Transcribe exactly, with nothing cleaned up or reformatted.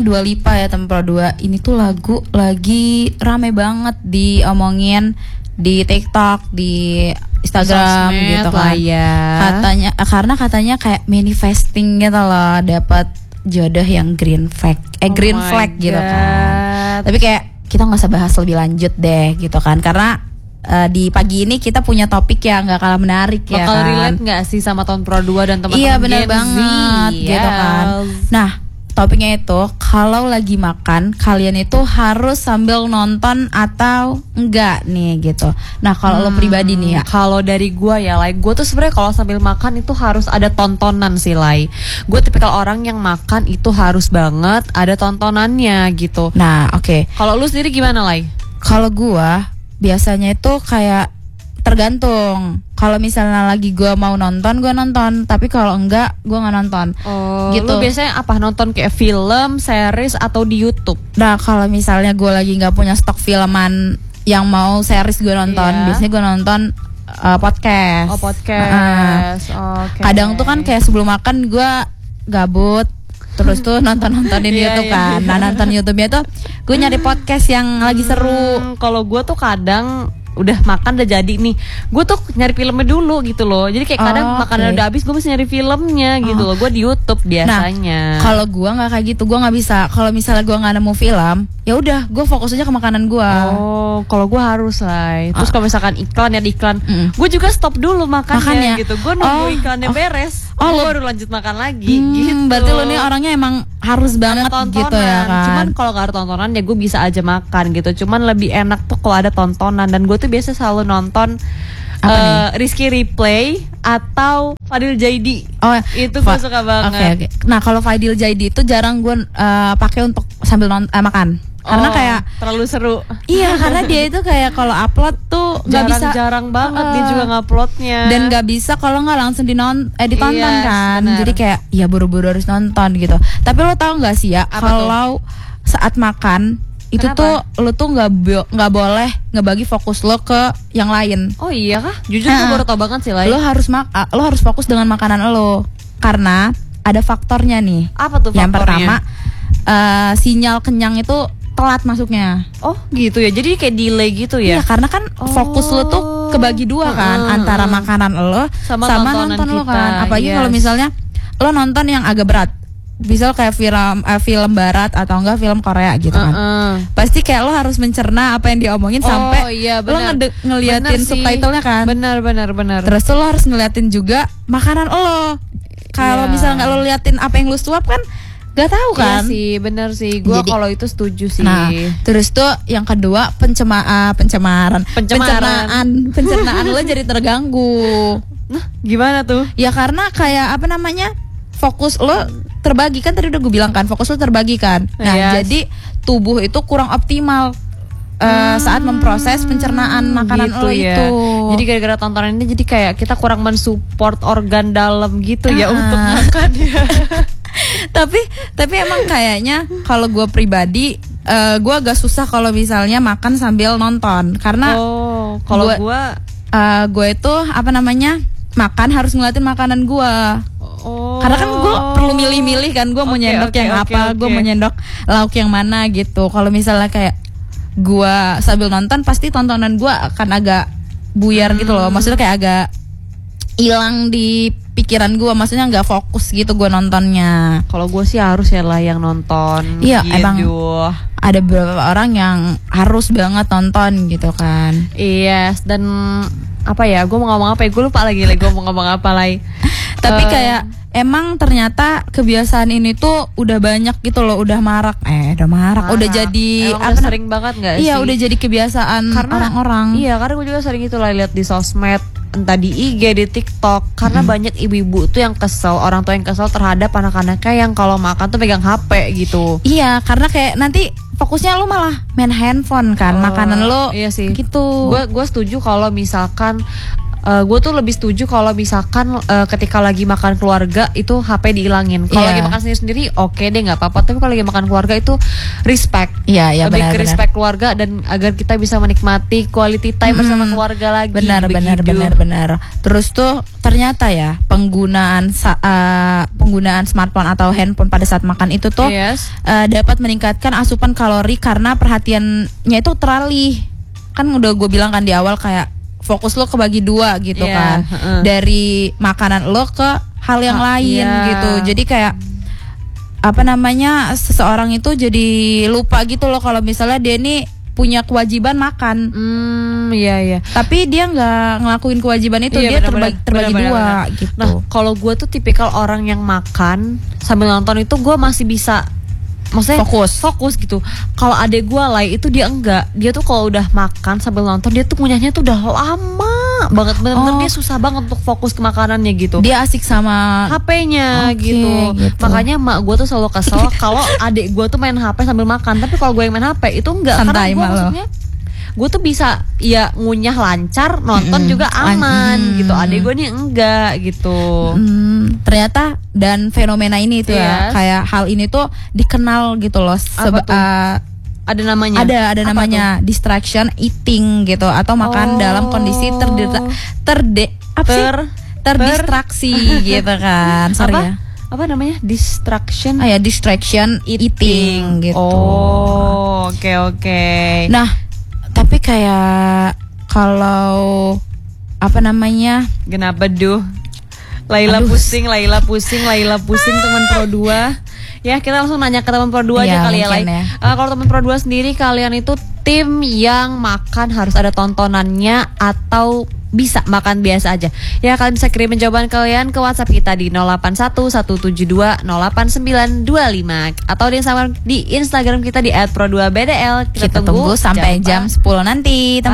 lagunya Dua Lipa ya, Tempro dua. Ini tuh lagu lagi rame banget diomongin di TikTok, di Instagram Sosmed gitu kan. Ya. Katanya karena katanya kayak manifesting gitu loh, dapat jodoh yang green flag, eh Oh green flag gitu kan. Tapi kayak kita nggak usah bahas lebih lanjut deh gitu kan, karena uh, di pagi ini kita punya topik yang nggak kalah menarik. Bakal ya kan. relate nggak sih sama tahun Pro dua dan teman-teman Iya benar Gen Z? banget Yes. gitu kan. Nah topiknya itu kalau lagi makan kalian itu harus sambil nonton atau enggak nih gitu. Nah kalau Hmm, lo pribadi nih ya. Kalau dari gue ya, like gue tuh sebenarnya kalau sambil makan itu harus ada tontonan sih, Lai. Gue tipikal orang yang makan itu harus banget ada tontonannya gitu. Nah oke. Okay. Kalau lu sendiri gimana, Lai? Kalau gua biasanya itu kayak tergantung. Kalau misalnya lagi gua mau nonton, gua nonton. Tapi kalau enggak, gua nggak nonton. Oh, gitu. Lu biasanya apa, nonton kayak film, series atau di YouTube? Nah kalau misalnya gua lagi nggak punya stok filman yang mau series gua nonton, Iya. biasanya gua nonton uh, podcast. Oh, podcast. Uh, Oke. Kadang tuh kan kayak sebelum makan gua gabut. Terus tuh nonton-nontonin Iya, YouTube iya, kan. iya. Nah nonton YouTube-nya tuh gue nyari podcast yang lagi seru. Hmm, kalau gue tuh kadang udah makan udah jadi nih, gue tuh nyari filmnya dulu gitu loh. Jadi kayak kadang Oh, makanan okay. udah habis, gue mesti nyari filmnya gitu Oh. loh. Gue di YouTube biasanya. Nah, kalau gue nggak kayak gitu, gue nggak bisa. Kalau misalnya gue nggak nemu film, ya udah, gue fokus aja ke makanan gue. Oh, kalau gue harus lah. Terus Oh. kalau misalkan iklan ya di iklan, Mm. gue juga stop dulu makannya, Makannya. gitu. Gue nunggu Oh, iklannya oh. beres, Oh, gue lo- baru lanjut makan lagi. Hmm, gitu. berarti lo nih orangnya emang harus banget ada tontonan. gitu ya kan. Cuman kalau gak ada tontonan ya gue bisa aja makan gitu. Cuman lebih enak tuh kalau ada tontonan. Dan gue tuh biasa selalu nonton Apa eh, nih? Rizky Replay atau Fadil Jaidi. Oh, Itu gue Fa- suka banget. Oke oke. Nah kalau Fadil Jaidi itu jarang gue uh, pakai untuk sambil non- eh, makan. Karena Oh, kayak terlalu seru. iya karena dia itu kayak kalau upload tuh nggak bisa Jarang-jarang banget dia Uh, juga nguploadnya. dan nggak bisa kalau nggak langsung dinon eh ditonton Yes, kan. benar. Jadi kayak ya buru-buru harus nonton gitu. Tapi lo tau nggak sih ya Apa kalau saat makan itu Kenapa? tuh lo tuh nggak bo- nggak boleh ngebagi fokus lo ke yang lain. Oh iya kah? Jujur gue Nah, baru tau banget sih, Lai. Lo harus mak ah, lo harus fokus dengan makanan lo karena ada faktornya nih. Apa tuh Yang faktornya? pertama eh, sinyal kenyang itu telat masuknya. Oh gitu ya. Jadi kayak delay gitu ya. Iya karena kan Oh. fokus lo tuh kebagi dua kan Mm-mm, antara mm-mm. makanan lo Sama sama, tontonan nonton lo kita, kan. Apalagi yes. kalau misalnya lo nonton yang agak berat, misal kayak film eh, film barat atau enggak film Korea gitu kan. Uh-uh. Pasti kayak lo harus mencerna apa yang diomongin Oh, sampai iya, lo benar. ngede- ngeliatin Benar sih. subtitlenya kan. Benar benar benar. Terus tuh lo harus ngeliatin juga makanan lo. Kalau Iya. misalnya nggak lo liatin apa yang lo suap kan gak tahu kan. Iya sih, bener sih. Gue Jadi- kalau itu setuju sih. Nah, terus tuh yang kedua pencema ah, pencemaran, Pencemaran. pencernaan, pencernaan lo jadi terganggu. Nah, gimana tuh? Ya karena kayak apa namanya fokus lo terbagi kan tadi udah gue bilang kan fokus lo terbagi kan. Nah Yes. jadi tubuh itu kurang optimal eh, saat memproses pencernaan makanan gitu lo ya. itu. Jadi gara-gara tontonan ini jadi kayak kita kurang mensupport organ dalam gitu ya Ah. untuk makan ya. tapi tapi emang kayaknya kalau gue pribadi eh, gue agak susah kalau misalnya makan sambil nonton karena Oh, kalau Gua- gue eh, gue itu apa namanya makan harus ngeliatin makanan gue. oh. Karena kan gue perlu milih-milih kan gue mau Oke, nyendok oke, yang oke, apa, gue oke. mau nyendok lauk yang mana gitu. Kalau misalnya kayak gue sambil nonton pasti tontonan gue akan agak buyar gitu loh. Maksudnya kayak agak hilang di pikiran gue, maksudnya nggak fokus gitu gue nontonnya. Kalau gue sih harus ya lah yang nonton. Iya, gitu. emang. Ada beberapa orang yang harus banget nonton gitu kan. Yes, dan apa ya? Gue mau ngomong apa ya? Gue lupa lagi, gue mau ngomong apa lagi. Tapi Eh, kayak emang ternyata kebiasaan ini tuh udah banyak gitu loh, udah marak. Eh, udah marak, Parah. udah jadi Emang apa udah nam- sering banget nggak sih? Iya, udah jadi kebiasaan Karena orang-orang. Iya, karena gue juga sering itu lah lihat di sosmed, entah di I G, di TikTok. Karena banyak ibu-ibu tuh yang kesel, orang tua yang kesel terhadap anak-anaknya yang kalau makan tuh pegang H P gitu. Iya, karena kayak nanti fokusnya lu malah main handphone kan, Oh, makanan lu iya sih. gitu. Gue gue setuju kalau misalkan Uh, gue tuh lebih setuju kalau misalkan uh, ketika lagi makan keluarga itu H P dihilangin. Kalau Iya. lagi makan sendiri-sendiri oke deh nggak apa-apa. Tapi kalau lagi makan keluarga itu respect. Iya, iya, lebih benar, ke respect keluarga dan agar kita bisa menikmati quality time bersama keluarga lagi. Benar, benar, begitu. benar, benar. Terus tuh ternyata ya penggunaan sa- uh, penggunaan smartphone atau handphone pada saat makan itu tuh Yes. uh, dapat meningkatkan asupan kalori karena perhatiannya itu teralih. Kan udah gue bilang kan di awal kayak fokus lo kebagi dua gitu Iya, kan. heeh. Dari makanan lo ke hal yang Ha, lain iya. gitu. Jadi kayak apa namanya seseorang itu jadi lupa gitu loh kalau misalnya dia ini punya kewajiban makan. Hmm, iya iya. Tapi dia nggak ngelakuin kewajiban itu, Iya, dia benar-benar, terbagi, terbagi benar-benar, dua benar. gitu. Nah, kalau gue tuh tipikal orang yang makan sambil nonton itu gue masih bisa, maksudnya Fokus. fokus gitu. Kalau adek gue lah itu dia enggak, dia tuh kalau udah makan sambil nonton dia tuh ngunyahnya tuh udah lama banget, bener-bener Oh. dia susah banget untuk fokus ke makanannya gitu. Dia asik sama H P-nya Oke, gitu. gitu. Makanya mak gue tuh selalu kesel kalau adik gue tuh main H P sambil makan. Tapi kalau gue yang main H P itu enggak. Santai, Karena gue mak lo. maksudnya gue tuh bisa ya ngunyah lancar, nonton Mm-mm. juga aman Mm-mm. gitu. Adik gue nih enggak gitu. Hmm, ternyata dan fenomena ini itu ya Yes. kayak hal ini tuh dikenal gitu loh. Sebe- Apa tuh? uh, Ada namanya. ada ada Apa namanya distraction eating gitu atau makan Oh. dalam kondisi terde terde apa sih? Ter- terdistraksi gitu kan. Sorry apa? ya. Apa namanya? Distraction Ah ya, distraction eating, gitu. Oh, oke oke. Nah, tapi kayak kalau apa namanya? Kenapa duh? Laila Aduh. pusing, Laila pusing, Laila pusing teman Pro dua. Ya, kita langsung nanya ke teman Pro dua Iya, aja kali ya, mungkin Lai. ya. Eh, kalau teman Pro dua sendiri kalian itu tim yang makan harus ada tontonannya atau bisa makan biasa aja? Ya, kalian bisa kirim jawaban kalian ke WhatsApp kita di nol delapan satu satu tujuh dua nol delapan sembilan dua lima atau di Instagram, di Instagram kita di et pro dua b d l. Kita tunggu sampai jam sepuluh nanti.